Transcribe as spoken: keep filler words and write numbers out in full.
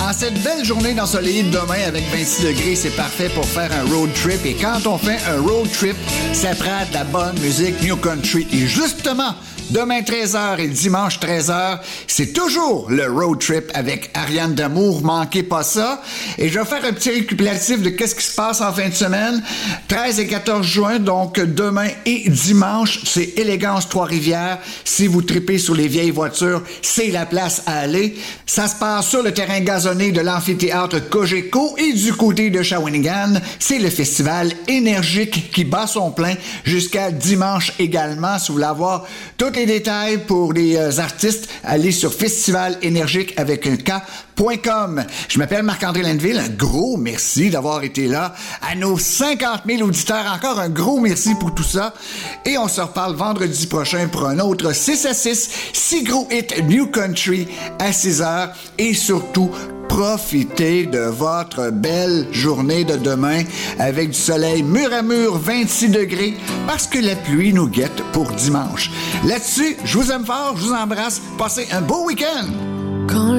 En cette belle journée d'ensoleillé de demain avec vingt-six degrés, c'est parfait pour faire un road trip. Et quand on fait un road trip, ça prend de la bonne musique New Country. Et justement, demain treize heures et dimanche treize heures, c'est toujours le road trip avec Ariane Damour. Manquez pas ça. Et je vais faire un petit récapitulatif de qu'est-ce qui se passe en fin de semaine. treize et quatorze juin, donc demain et dimanche, c'est Élégance Trois-Rivières. Si vous tripez sur les vieilles voitures, c'est la place à aller. Ça se passe sur le terrain gazonné de l'amphithéâtre Cogeco et du côté de Shawinigan, c'est le festival énergique qui bat son plein jusqu'à dimanche également. Si vous voulez avoir tous les détails pour les euh, artistes, allez sur festivalénergique avec un K point com. Je m'appelle Marc-André Lindville. Un gros merci d'avoir été là. À nos cinquante mille auditeurs, encore un gros merci pour tout ça. Et on se reparle vendredi prochain pour un autre six à six, six gros hits New Country à six heures. Et surtout, profitez de votre belle journée de demain avec du soleil mur à mur, vingt-six degrés, parce que la pluie nous guette pour dimanche. Là-dessus, je vous aime fort, je vous embrasse. Passez un beau week-end!